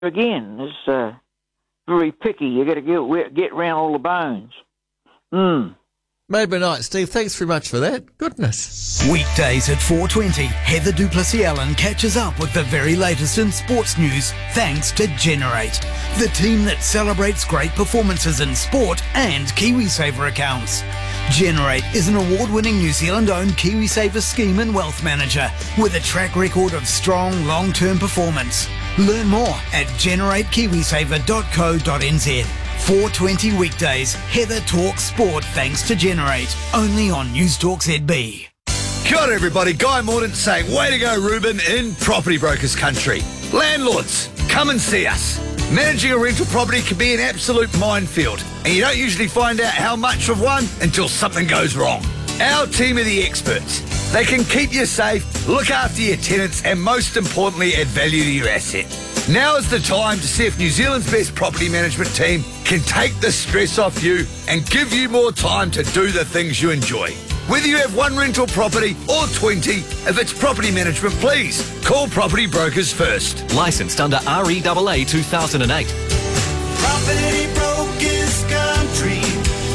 again, it's very picky. You got to get around all the bones. Made me night, Steve. Thanks very much for that. Goodness. Weekdays at 4:20, Heather Duplessis-Allen catches up with the very latest in sports news thanks to Generate, the team that celebrates great performances in sport and KiwiSaver accounts. Generate is an award-winning New Zealand-owned KiwiSaver scheme and wealth manager with a track record of strong long-term performance. Learn more at generatekiwisaver.co.nz. 4:20 weekdays, Heather talks sport thanks to Generate, only on News Talk ZB. Kia ora everybody, Guy Mordaunt saying, way to go Ruben in Property Brokers Country. Landlords, come and see us. Managing a rental property can be an absolute minefield, and you don't usually find out how much of one until something goes wrong. Our team are the experts. They can keep you safe, look after your tenants, and most importantly, add value to your asset. Now is the time to see if New Zealand's best property management team can take the stress off you and give you more time to do the things you enjoy. Whether you have one rental property or 20, if it's property management, please call Property Brokers first. Licensed under REAA 2008. Property Brokers Country.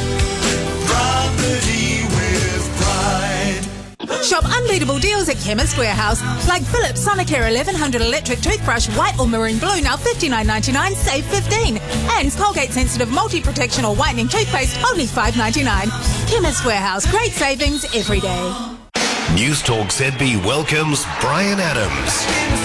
Property with pride. Shop unbeatable deals at Chemist Warehouse, like Philips Sonicare 1100 electric toothbrush, white or maroon blue, now $59.99, save $15. And Colgate Sensitive Multi-Protection or Whitening Toothpaste, only $5.99. Chemist Warehouse, great savings every day. News Talk ZB welcomes Brian Adams.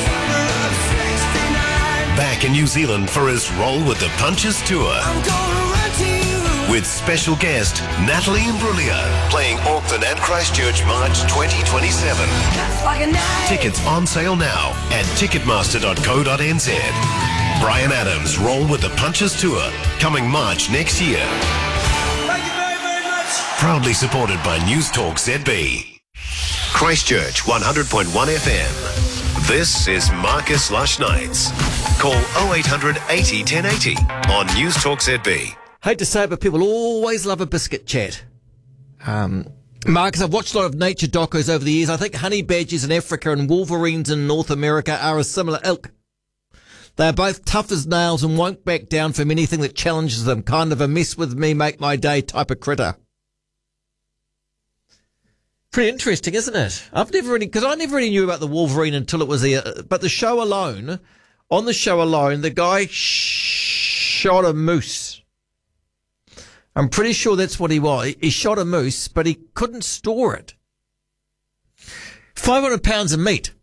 Back in New Zealand for his role with the Punches Tour. With special guest Natalie Imbruglia, playing Auckland and Christchurch March 2027. Tickets on sale now at ticketmaster.co.nz. Brian Adams' role with the Punches Tour, coming March next year. Thank you very, very much. Proudly supported by News Talk ZB. Christchurch 100.1 FM. This is Marcus Lush Nights. Call 0800 80 1080 on News Talk ZB. Hate to say it, but people always love a biscuit chat. Marcus, I've watched a lot of nature docos over the years. I think honey badgers in Africa and wolverines in North America are a similar ilk. They are both tough as nails and won't back down from anything that challenges them. Kind of a mess with me, make my day type of critter. Pretty interesting, isn't it? Because I never really knew about the wolverine until it was there. But the show alone, the guy shot a moose. I'm pretty sure that's what he was. He shot a moose, but he couldn't store it. 500 pounds of meat.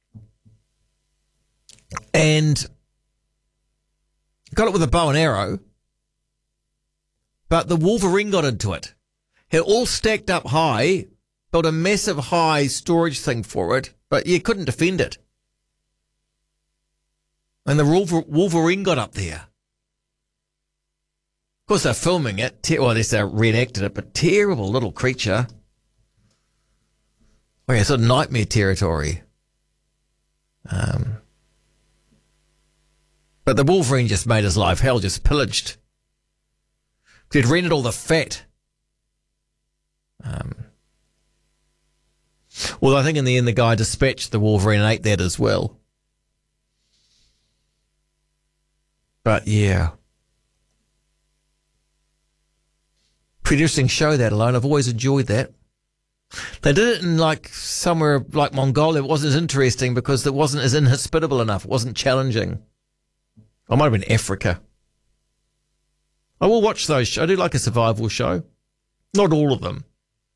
And got it with a bow and arrow. But the wolverine got into it. It all stacked up high, built a massive high storage thing for it, but you couldn't defend it. And the wolverine got up there. Of course, they're filming it. They reenacted it, but terrible little creature. Oh, yeah, sort of nightmare territory. But the wolverine just made his life hell, just pillaged. He'd rented all the fat. Well, I think in the end, the guy dispatched the wolverine and ate that as well. But, yeah. Pretty interesting show, that alone. I've always enjoyed that. They did it in somewhere like Mongolia. It wasn't as interesting because it wasn't as inhospitable enough. It wasn't challenging. I might have been Africa. I will watch those. I do like a survival show. Not all of them.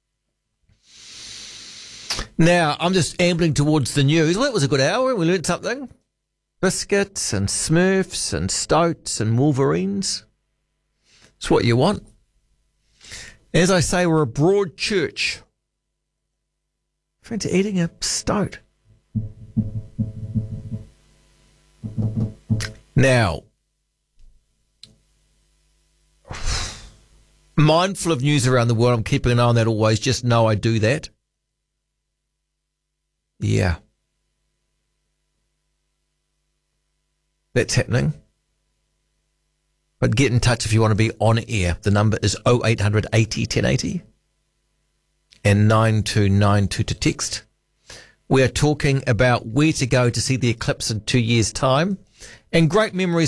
Now, I'm just ambling towards the news. Well, that was a good hour. We learned something. Biscuits and Smurfs and Stoats and Wolverines. It's what you want. As I say, we're a broad church. Fancy eating a stoat. Now, mindful of news around the world, I'm keeping an eye on that always. Just know I do that. Yeah. That's happening. But get in touch if you want to be on air. The number is 0800 80 1080 and 9292 to text. We are talking about where to go to see the eclipse in 2 years' time. and great memories